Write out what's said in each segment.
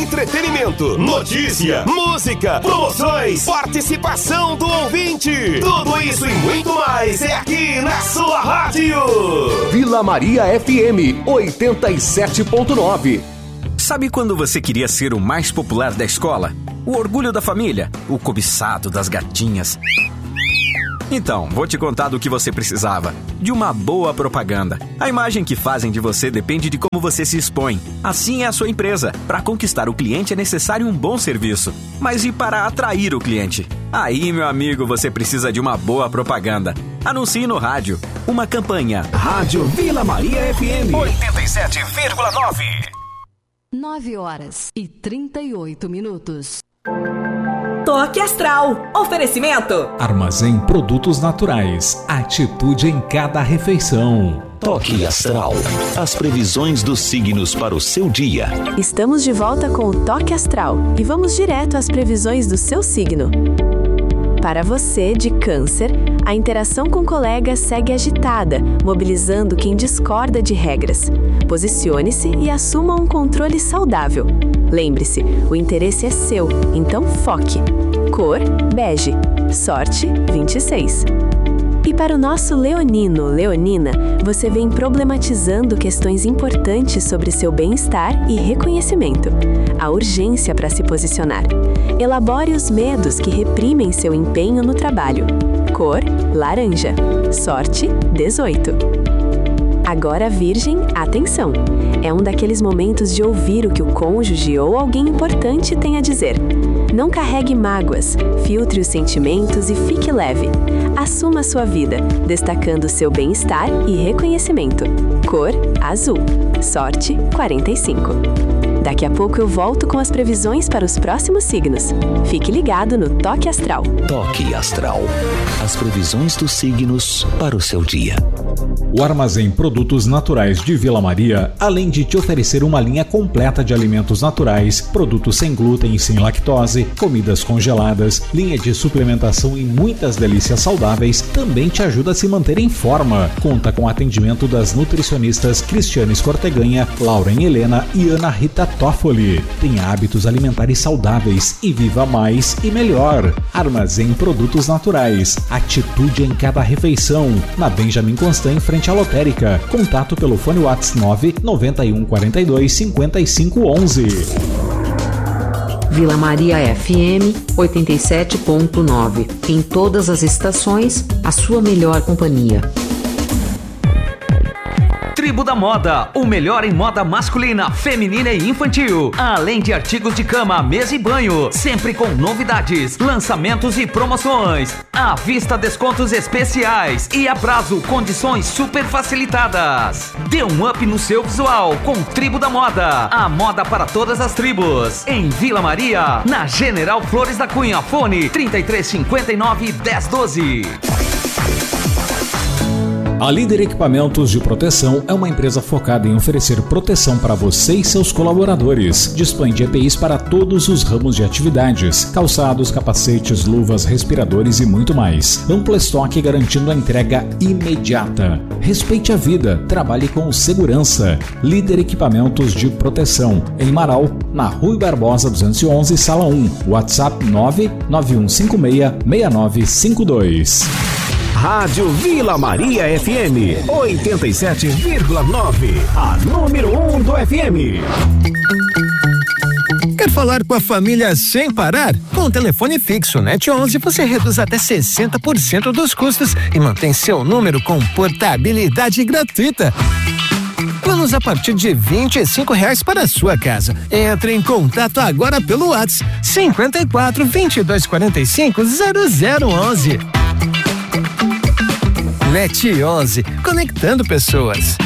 entretenimento, notícia, música, promoções, participação do ouvinte. Tudo isso e muito mais é aqui na sua rádio. Vila Maria FM 87.9. Sabe quando você queria ser o mais popular da escola? O orgulho da família? O cobiçado das gatinhas? Então, vou te contar do que você precisava. De uma boa propaganda. A imagem que fazem de você depende de como você se expõe. Assim é a sua empresa. Para conquistar o cliente é necessário um bom serviço. Mas e para atrair o cliente? Aí, meu amigo, você precisa de uma boa propaganda. Anuncie no rádio. Uma campanha. Rádio Vila Maria FM 87,9. 9h38. Toque Astral. Oferecimento. Armazém Produtos Naturais. Atitude em cada refeição. Toque Astral. As previsões dos signos para o seu dia. Estamos de volta com o Toque Astral e vamos direto às previsões do seu signo. Para você, de Câncer, a interação com colegas segue agitada, mobilizando quem discorda de regras. Posicione-se e assuma um controle saudável. Lembre-se, o interesse é seu, então foque. Cor, bege. Sorte, 26. E para o nosso leonino, leonina, você vem problematizando questões importantes sobre seu bem-estar e reconhecimento. A urgência para se posicionar. Elabore os medos que reprimem seu empenho no trabalho. Cor, laranja. Sorte, 18. Agora, Virgem, atenção! É um daqueles momentos de ouvir o que o cônjuge ou alguém importante tem a dizer. Não carregue mágoas, filtre os sentimentos e fique leve. Assuma a sua vida, destacando seu bem-estar e reconhecimento. Cor, azul. Sorte, 45. Daqui a pouco eu volto com as previsões para os próximos signos. Fique ligado no Toque Astral. Toque Astral. As previsões dos signos para o seu dia. O Armazém Produtos Naturais de Vila Maria, além de te oferecer uma linha completa de alimentos naturais, produtos sem glúten e sem lactose, comidas congeladas, linha de suplementação e muitas delícias saudáveis, também te ajuda a se manter em forma. Conta com atendimento das nutricionistas Cristiane Escorteganha, Lauren Helena e Ana Rita Toffoli. Tenha hábitos alimentares saudáveis e viva mais e melhor. Armazém Produtos Naturais. Atitude em cada refeição. Na Benjamin Constant, em frente à lotérica. Contato pelo fone WhatsApp 991 42 55 11. Vila Maria FM 87.9. Em todas as estações, a sua melhor companhia. Tribo da Moda, o melhor em moda masculina, feminina e infantil. Além de artigos de cama, mesa e banho, sempre com novidades, lançamentos e promoções. À vista, descontos especiais e a prazo, condições super facilitadas. Dê um up no seu visual com Tribo da Moda. A moda para todas as tribos. Em Vila Maria, na General Flores da Cunha, fone 3359 1012. A Líder Equipamentos de Proteção é uma empresa focada em oferecer proteção para você e seus colaboradores. Dispõe de EPIs para todos os ramos de atividades, calçados, capacetes, luvas, respiradores e muito mais. Amplo estoque garantindo a entrega imediata. Respeite a vida, trabalhe com segurança. Líder Equipamentos de Proteção, em Marau, na Rui Barbosa 211, Sala 1. WhatsApp 991566952. Rádio Vila Maria FM 87,9. A número 1 do FM. Quer falar com a família sem parar? Com o telefone fixo NET 11 você reduz até 60% dos custos e mantém seu número com portabilidade gratuita. Planos a partir de R$25 para a sua casa. Entre em contato agora pelo WhatsApp 54 22 45 0011. NET 11, conectando pessoas.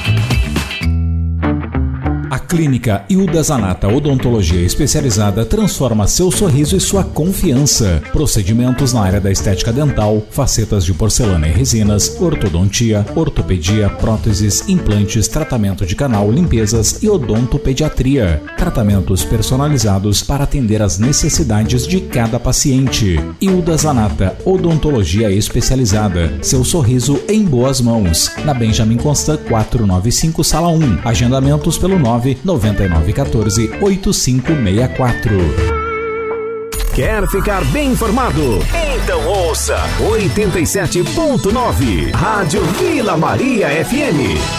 A Clínica Hilda Zanata Odontologia Especializada transforma seu sorriso e sua confiança. Procedimentos na área da estética dental, facetas de porcelana e resinas, ortodontia, ortopedia, próteses, implantes, tratamento de canal, limpezas e odontopediatria. Tratamentos personalizados para atender às necessidades de cada paciente. Hilda Zanata Odontologia Especializada. Seu sorriso em boas mãos. Na Benjamin Constant 495, Sala 1. Agendamentos pelo 9 99914-8564. Quer ficar bem informado? Então ouça 87.9 Rádio Vila Maria FM.